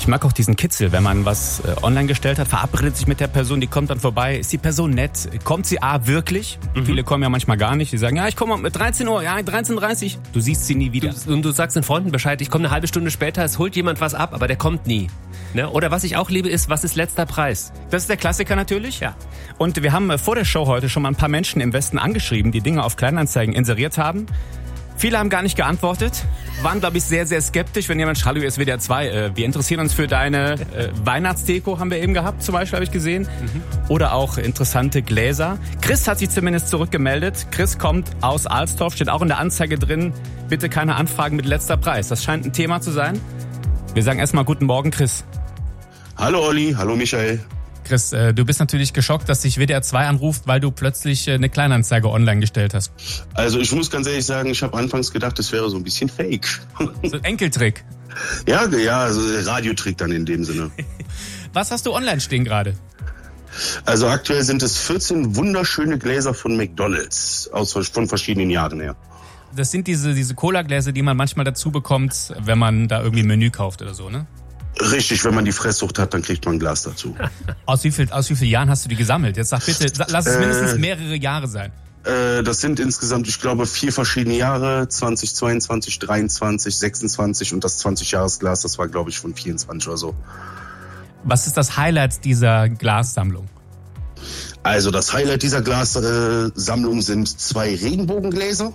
Ich mag auch diesen Kitzel, wenn man was online gestellt hat, verabredet sich mit der Person, die kommt dann vorbei. Ist die Person nett? Kommt sie wirklich? Viele kommen ja manchmal gar nicht. Die sagen, ja, ich komme um 13 Uhr, ja, 13:30 Uhr. Du siehst sie nie wieder. Und du sagst den Freunden Bescheid, ich komme eine halbe Stunde später, es holt jemand was ab, aber der kommt nie. Ne? Oder was ich auch liebe ist, was ist letzter Preis? Das ist der Klassiker natürlich. Ja. Und wir haben vor der Show heute schon mal ein paar Menschen im Westen angeschrieben, die Dinge auf Kleinanzeigen inseriert haben. Viele haben gar nicht geantwortet, waren, glaube ich, sehr, sehr skeptisch, wenn jemand schreibt, hallo, ist WDR 2, wir interessieren uns für deine Weihnachtsdeko, haben wir eben gehabt, zum Beispiel, habe ich gesehen. Oder auch interessante Gläser. Chris hat sich zumindest zurückgemeldet. Chris kommt aus Alstorf, steht auch in der Anzeige drin, bitte keine Anfragen mit letzter Preis. Das scheint ein Thema zu sein. Wir sagen erstmal guten Morgen, Chris. Hallo Olli, hallo Michael. Chris, du bist natürlich geschockt, dass dich WDR 2 anruft, weil du plötzlich eine Kleinanzeige online gestellt hast. Also ich muss ganz ehrlich sagen, ich habe anfangs gedacht, das wäre so ein bisschen fake. So ein Enkeltrick. Ja, also Radiotrick dann in dem Sinne. Was hast du online stehen gerade? Also aktuell sind es 14 wunderschöne Gläser von McDonald's, von verschiedenen Jahren her. Das sind diese Cola-Gläser, die man manchmal dazu bekommt, wenn man da irgendwie ein Menü kauft oder so, ne? Richtig, wenn man die Fresssucht hat, dann kriegt man ein Glas dazu. Aus wie vielen Jahren hast du die gesammelt? Jetzt sag bitte, lass es mindestens mehrere Jahre sein. Das sind insgesamt, ich glaube, 4 verschiedene Jahre, 2022, 23, 26 und das 20-Jahres-Glas, das war, glaube ich, von 24 oder so. Was ist das Highlight dieser Glassammlung? Also das Highlight dieser Glassammlung sind 2 Regenbogengläser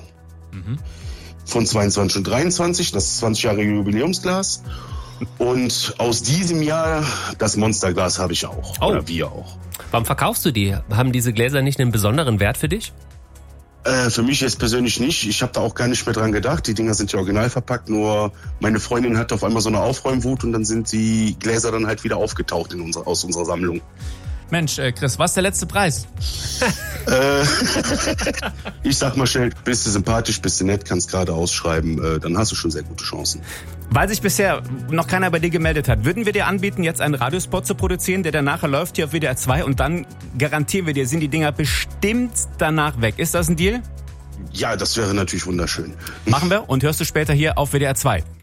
von 22 und 23, das ist 20 Jahre Jubiläumsglas. Und aus diesem Jahr das Monsterglas habe ich auch. Oder wir auch. Warum verkaufst du die? Haben diese Gläser nicht einen besonderen Wert für dich? Für mich jetzt persönlich nicht. Ich habe da auch gar nicht mehr dran gedacht. Die Dinger sind ja original verpackt. Nur meine Freundin hatte auf einmal so eine Aufräumwut und dann sind die Gläser dann halt wieder aufgetaucht aus unserer Sammlung. Mensch, Chris, was ist der letzte Preis? Ich sag mal schnell, bist du sympathisch, bist du nett, kannst gerade ausschreiben, dann hast du schon sehr gute Chancen. Weil sich bisher noch keiner bei dir gemeldet hat, würden wir dir anbieten, jetzt einen Radiospot zu produzieren, der dann nachher läuft hier auf WDR 2 und dann garantieren wir dir, sind die Dinger bestimmt danach weg. Ist das ein Deal? Ja, das wäre natürlich wunderschön. Machen wir und hörst du später hier auf WDR 2.